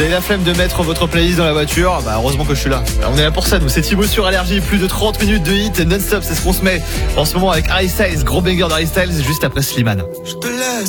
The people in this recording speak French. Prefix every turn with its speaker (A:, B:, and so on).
A: avez la flemme de mettre votre playlist dans la voiture, bah heureusement que je suis là. On est là pour ça, nous. C'est Thibaut sur Allergie, plus de 30 minutes de hit non-stop, c'est ce qu'on se met en ce moment avec Harry Styles, gros banger d'Harry Styles, juste après Slimane.
B: Je te laisse